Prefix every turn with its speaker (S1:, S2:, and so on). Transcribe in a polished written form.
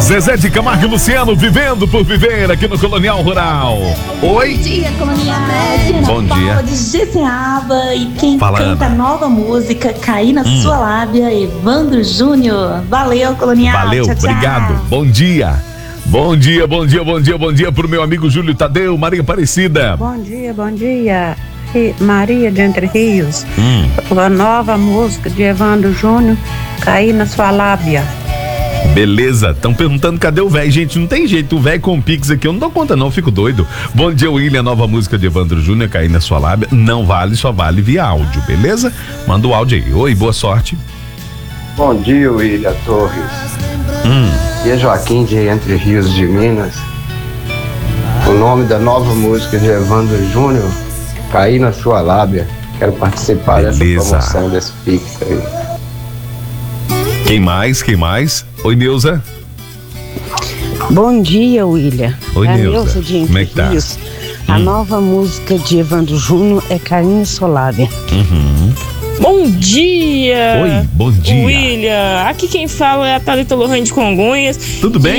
S1: Zezé de Camargo e Luciano, vivendo por viver aqui no Colonial Rural. Oi.
S2: Bom dia, Colonial.
S1: Bom dia.
S2: Paula de Jezeaba, e quem
S1: Fala,
S2: canta
S1: Ana.
S2: nova música, Cair na Sua Lábia, Evandro Júnior. Valeu, Colonial.
S1: Valeu,
S2: tchau, tchau.
S1: obrigado. Bom dia. Bom dia, bom dia, bom dia, bom dia pro meu amigo Júlio Tadeu, Maria Aparecida.
S3: Bom dia, bom dia. Maria de Entre Rios. A nova música de Evandro Júnior, Cair na Sua Lábia.
S1: Beleza, estão perguntando cadê o velho. Gente, não tem jeito, o velho com o Pix aqui eu não dou conta não, fico doido. Bom dia, William, nova música de Evandro Júnior, Cair na Sua Lábia. Não vale, só vale via áudio, beleza? Manda o áudio aí. Oi, boa sorte.
S4: Bom dia, William Torres. E é Joaquim de Entre Rios de Minas. O nome da nova música de Evandro Júnior, Cair na Sua Lábia. Quero participar
S1: Beleza.
S4: dessa promoção desse Pix aí.
S1: Quem mais? Oi, Neuza.
S3: Bom dia, William.
S1: Oi,
S3: É a
S1: Neuza.
S3: Neuza de
S1: Como é
S3: Entre
S1: que tá?
S3: Rios. A nova música de Evandro Júnior é Cair na Sua Lábia.
S5: Bom dia!
S1: Oi, bom dia.
S5: William, aqui quem fala é a Thalita Lohan de Congonhas.
S1: Tudo bem?